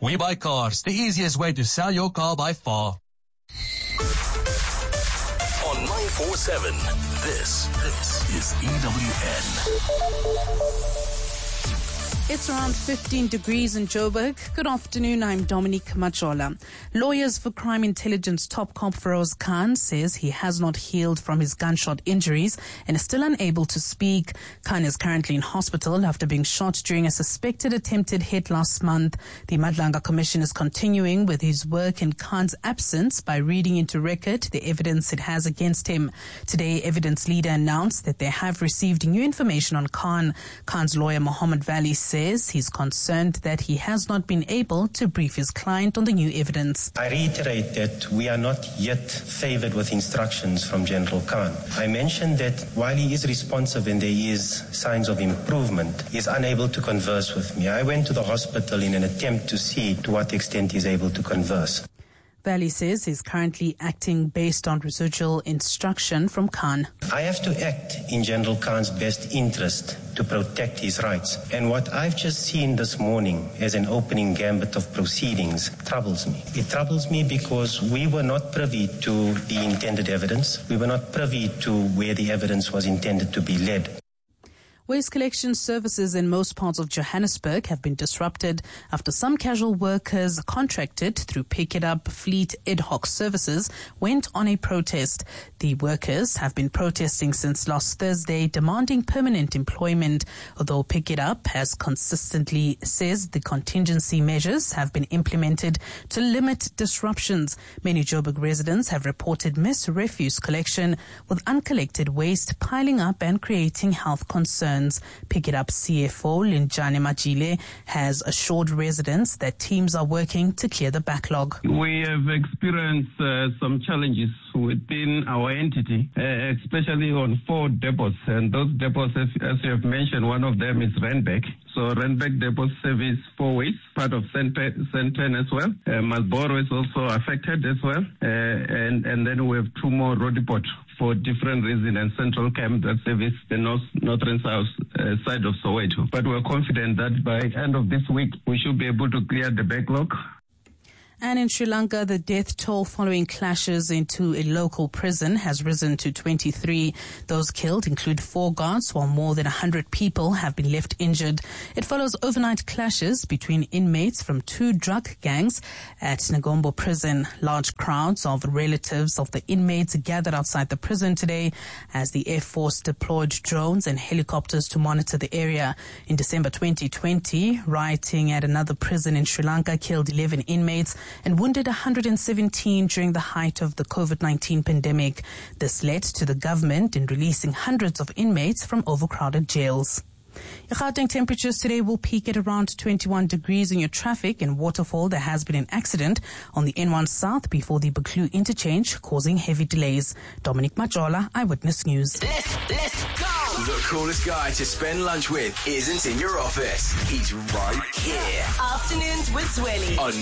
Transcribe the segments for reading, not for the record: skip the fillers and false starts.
We Buy Cars, the easiest way to sell your car by far. On 947, this is EWN. It's around 15 degrees in Joburg. Good afternoon, I'm Dominique Machola. Lawyers for crime intelligence top cop Feroz Khan says he has not healed from his gunshot injuries and is still unable to speak. Khan is currently in hospital after being shot during a suspected attempted hit last month. The Madlanga Commission is continuing with his work in Khan's absence by reading into record the evidence it has against him. Today, evidence leader announced that they have received new information on Khan. Khan's lawyer Mohammed Valley says he's concerned that he has not been able to brief his client on the new evidence. I reiterate that we are not yet favored with instructions from General Khan. I mentioned that while he is responsive and there is signs of improvement, he is unable to converse with me. I went to the hospital in an attempt to see to what extent he is able to converse. Valley says he's currently acting based on residual instruction from Khan. I have to act in General Khan's best interest to protect his rights. And what I've just seen this morning as an opening gambit of proceedings troubles me. It troubles me because we were not privy to the intended evidence. We were not privy to where the evidence was intended to be led. Waste collection services in most parts of Johannesburg have been disrupted after some casual workers contracted through Pick It Up Fleet ad hoc services went on a protest. The workers have been protesting since last Thursday, demanding permanent employment, although Pick It Up has consistently says the contingency measures have been implemented to limit disruptions. Many Joburg residents have reported missed refuse collection, with uncollected waste piling up and creating health concerns. Pick It Up CFO Linjane Majile has assured residents that teams are working to clear the backlog. We have experienced some challenges within our entity, especially on 4 depots. And those depots, as you have mentioned, one of them is Randburg. So Randburg depot service 4 ways, part of Centene as well. Marlborough is also affected as well. And then we have 2 more road depots for different reasons, and Central Camp that service the northern south side of Soweto. But we're confident that by end of this week, we should be able to clear the backlog. And in Sri Lanka, the death toll following clashes into a local prison has risen to 23. Those killed include 4 guards, while more than 100 people have been left injured. It follows overnight clashes between inmates from 2 drug gangs at Negombo prison. Large crowds of relatives of the inmates gathered outside the prison today as the Air Force deployed drones and helicopters to monitor the area. In December 2020, rioting at another prison in Sri Lanka killed 11 inmates and wounded 117 during the height of the COVID-19 pandemic. This led to the government in releasing hundreds of inmates from overcrowded jails. Your Gauteng temperatures today will peak at around 21 degrees in your traffic. In Waterfall, there has been an accident on the N1 South before the Buccleuch interchange, causing heavy delays. Dominique Majola, Eyewitness News. Let's go! The coolest guy to spend lunch with isn't in your office. He's right here. Afternoons with Zweli On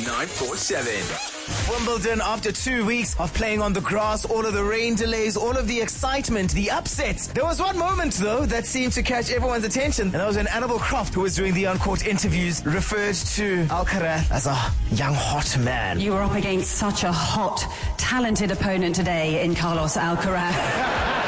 947. Wimbledon, after 2 weeks of playing on the grass, all of the rain delays, all of the excitement, the upsets. There was one moment, though, that seemed to catch everyone's attention, and that was when Annabel Croft, who was doing the on-court interviews, referred to Alcaraz as a young, hot man. You were up against such a hot, talented opponent today in Carlos Alcaraz.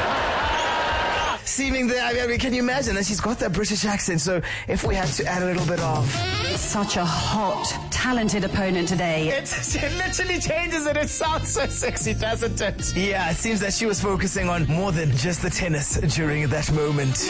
Seeming there, I mean, can you imagine that she's got that British accent? So if we had to add a little bit of... Such a hot, talented opponent today. It literally changes it. It sounds so sexy, doesn't it? Yeah, it seems that she was focusing on more than just the tennis during that moment.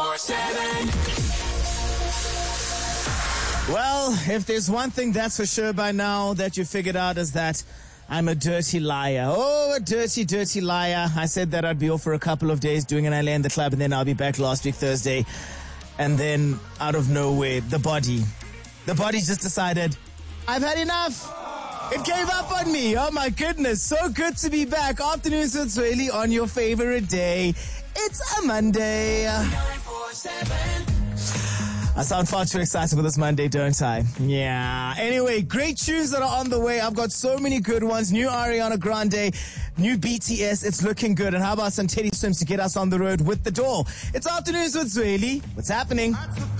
947. Well, if there's one thing that's for sure by now that you figured out is that I'm a dirty liar. Oh, a dirty, dirty liar. I said that I'd be off for a couple of days doing an LA in the club, and then I'll be back last week, Thursday. And then, out of nowhere, the body just decided, I've had enough. It gave up on me. Oh, my goodness. So good to be back. Afternoons with Zweli on your favorite day. It's a Monday. 947. I sound far too excited for this Monday, don't I? Yeah. Anyway, great tunes that are on the way. I've got so many good ones. New Ariana Grande, new BTS. It's looking good. And how about some Teddy Swims to get us on the road with the door? It's Afternoons with Zweli. What's happening?